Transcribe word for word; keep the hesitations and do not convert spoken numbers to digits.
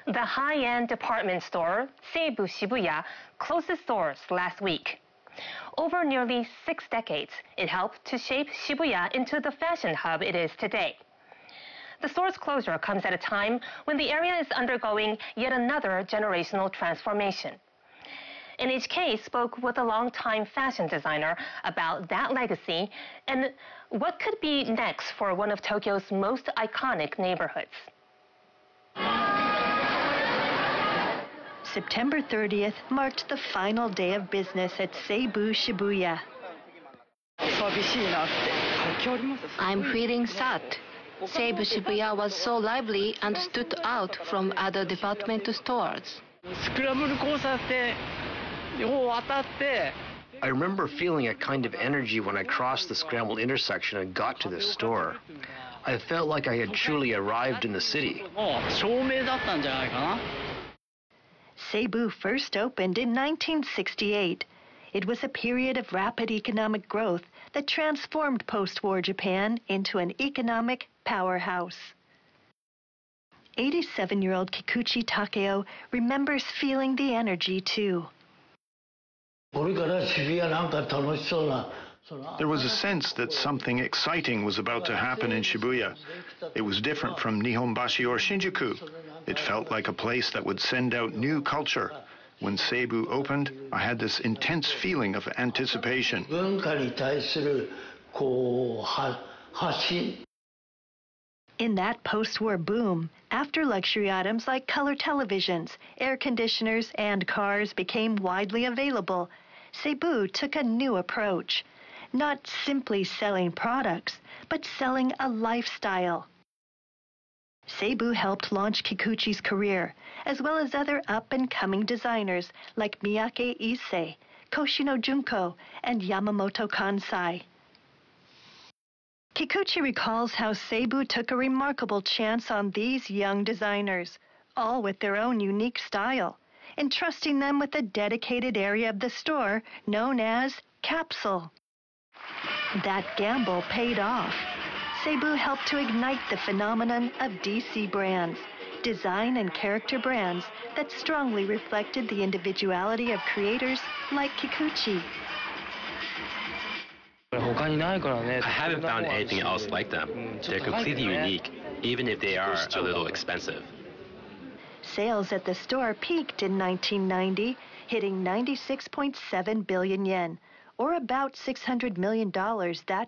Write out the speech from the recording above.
The high-end department store, Seibu Shibuya, closed its doors last week. Over nearly six decades, it helped to shape Shibuya into the fashion hub it is today. The store's closure comes at a time when the area is undergoing yet another generational transformation. N H K spoke with a longtime fashion designer about that legacy and what could be next for one of Tokyo's most iconic neighborhoods. September thirtieth marked the final day of business at Seibu Shibuya. I'm feeling sad. Seibu Shibuya was so lively and stood out from other department stores. I remember feeling a kind of energy when I crossed the scrambled intersection and got to the store. I felt like I had truly arrived in the city. Seibu first opened in nineteen sixty-eight. It was a period of rapid economic growth that transformed post-war Japan into an economic powerhouse. eighty-seven-year-old Kikuchi Takeo remembers feeling the energy too. There was a sense that something exciting was about to happen in Shibuya. It was different from Nihonbashi or Shinjuku. It felt like a place that would send out new culture. When Seibu opened, I had this intense feeling of anticipation. In that post-war boom, after luxury items like color televisions, air conditioners, and cars became widely available, Seibu took a new approach, not simply selling products, but selling a lifestyle. Seibu helped launch Kikuchi's career, as well as other up-and-coming designers like Miyake Issei, Koshino Junko, and Yamamoto Kansai. Kikuchi recalls how Seibu took a remarkable chance on these young designers, all with their own unique style, entrusting them with a dedicated area of the store known as Capsule. That gamble paid off. Seibu helped to ignite the phenomenon of D C brands, design and character brands that strongly reflected the individuality of creators like Kikuchi. I haven't found anything else like them. They're completely unique, even if they are a little expensive. Sales at the store peaked in nineteen ninety, hitting ninety-six point seven billion yen, or about six hundred million dollars that